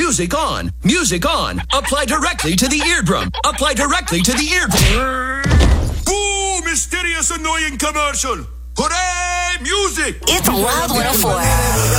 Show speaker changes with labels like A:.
A: Music on. Music on. Apply directly to the eardrum. Apply directly to the eardrum.
B: Ooh, mysterious annoying commercial. Hooray, music!
C: It's Wild 104.